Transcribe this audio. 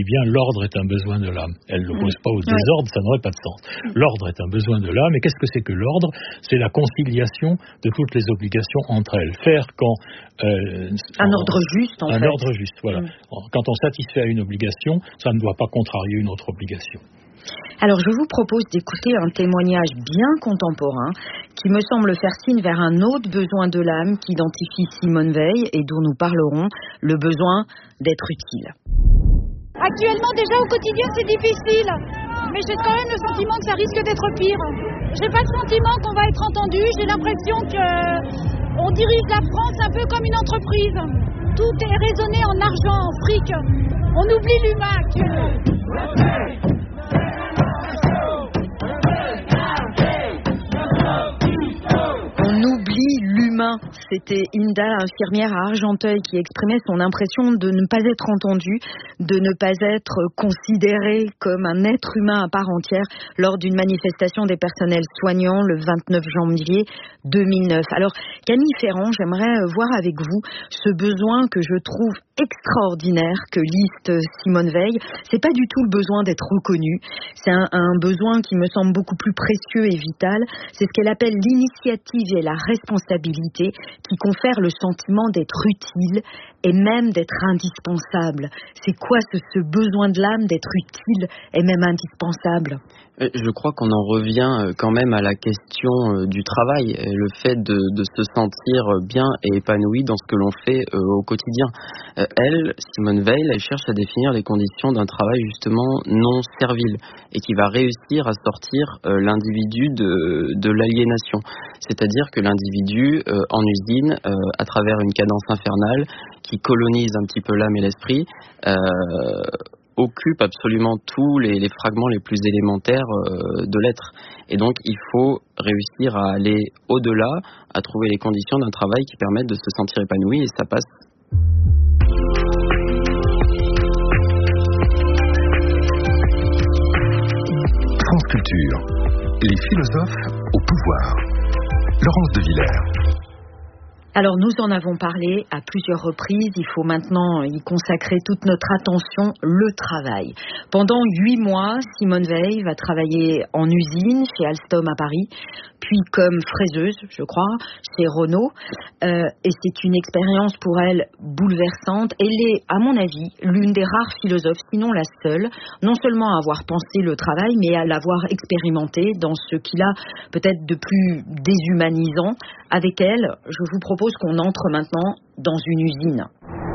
bien l'ordre est un besoin de l'âme. Elle ne l'oppose pas au désordre, ça n'aurait pas de sens. L'ordre est un besoin de l'âme, et qu'est-ce que c'est que l'ordre? C'est la conciliation de toutes les obligations entre elles. Faire quand... un ordre juste, en fait. Un ordre juste, voilà. Quand on satisfait à une obligation, ça ne doit pas contrarier une autre obligation. Alors, je vous propose d'écouter un témoignage bien contemporain qui me semble faire signe vers un autre besoin de l'âme qu'identifie Simone Veil et dont nous parlerons, le besoin d'être utile. Actuellement, déjà au quotidien, c'est difficile, mais j'ai quand même le sentiment que ça risque d'être pire. J'ai pas le sentiment qu'on va être entendu, j'ai l'impression qu'on dirige la France un peu comme une entreprise. Tout est raisonné en argent, en fric. On oublie l'humain actuellement. On oublie l'humain. C'était Inda, infirmière à Argenteuil, qui exprimait son impression de ne pas être entendue, de ne pas être considérée comme un être humain à part entière lors d'une manifestation des personnels soignants le 29 janvier 2009. Alors, Camille Ferrand, j'aimerais voir avec vous ce besoin que je trouve extraordinaire que liste Simone Veil. C'est pas du tout le besoin d'être reconnu. C'est un besoin qui me semble beaucoup plus précieux et vital. C'est ce qu'elle appelle l'initiative et la responsabilité qui confèrent le sentiment d'être utile et même d'être indispensable. C'est quoi ce besoin de l'âme d'être utile et même indispensable? Je crois qu'on en revient quand même à la question du travail, le fait de se sentir bien et épanoui dans ce que l'on fait au quotidien. Elle, Simone Veil, elle cherche à définir les conditions d'un travail justement non servile et qui va réussir à sortir l'individu de l'aliénation. C'est-à-dire que l'individu en usine, à travers une cadence infernale qui colonise un petit peu l'âme et l'esprit, occupe absolument tous les fragments les plus élémentaires de l'être. Et donc, il faut réussir à aller au-delà, à trouver les conditions d'un travail qui permettent de se sentir épanoui, et ça passe. France Culture, les philosophes au pouvoir. Laurence de Villers. Alors nous en avons parlé à plusieurs reprises, il faut maintenant y consacrer toute notre attention, le travail. Pendant 8 mois, Simone Veil va travailler en usine chez Alstom à Paris, puis comme fraiseuse, je crois, chez Renault. Et c'est une expérience pour elle bouleversante. Elle est, à mon avis, l'une des rares philosophes, sinon la seule, non seulement à avoir pensé le travail, mais à l'avoir expérimenté dans ce qu'il a peut-être de plus déshumanisant. Avec elle, je vous propose qu'on entre maintenant dans une usine.